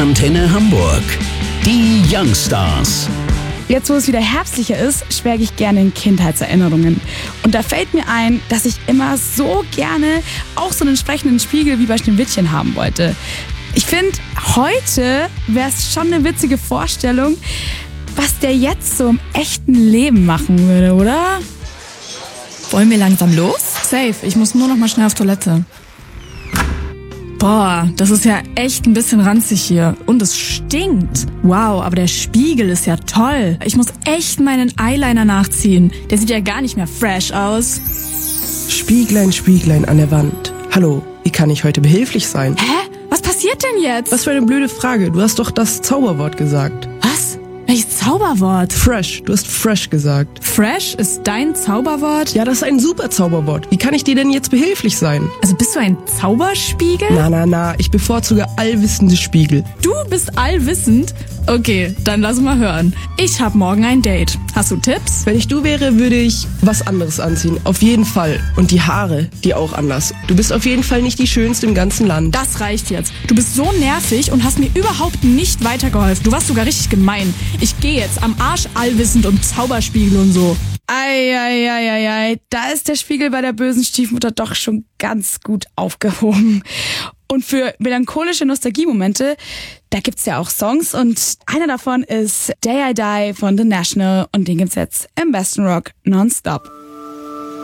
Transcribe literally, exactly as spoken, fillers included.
Antenne Hamburg. Die Youngstars. Jetzt, wo es wieder herbstlicher ist, schwelge ich gerne in Kindheitserinnerungen. Und da fällt mir ein, dass ich immer so gerne auch so einen entsprechenden Spiegel wie bei Schneewittchen haben wollte. Ich finde, heute wäre es schon eine witzige Vorstellung, was der jetzt so im echten Leben machen würde, oder? Wollen wir langsam los? Safe, ich muss nur noch mal schnell auf Toilette. Boah, das ist ja echt ein bisschen ranzig hier. Und es stinkt. Wow, aber der Spiegel ist ja toll. Ich muss echt meinen Eyeliner nachziehen. Der sieht ja gar nicht mehr fresh aus. Spieglein, Spieglein an der Wand. Hallo, wie kann ich heute behilflich sein? Hä? Was passiert denn jetzt? Was für eine blöde Frage. Du hast doch das Zauberwort gesagt. Was? Welches Zauberwort? Fresh. Du hast fresh gesagt. Fresh ist dein Zauberwort? Ja, das ist ein super Zauberwort. Wie kann ich dir denn jetzt behilflich sein? Also bist du ein Zauberspiegel? Na, na, na. Ich bevorzuge allwissende Spiegel. Du bist allwissend? Okay, dann lass mal hören. Ich hab morgen ein Date. Hast du Tipps? Wenn ich du wäre, würde ich was anderes anziehen. Auf jeden Fall. Und die Haare, die auch anders. Du bist auf jeden Fall nicht die Schönste im ganzen Land. Das reicht jetzt. Du bist so nervig und hast mir überhaupt nicht weitergeholfen. Du warst sogar richtig gemein. Ich gehe jetzt am Arsch allwissend und Zauberspiegel und so. Eieieiei, da ist der Spiegel bei der bösen Stiefmutter doch schon ganz gut aufgehoben. Und für melancholische Nostalgiemomente, da gibt's ja auch Songs und einer davon ist Day I Die von The National und den gibt's jetzt im besten Rock nonstop.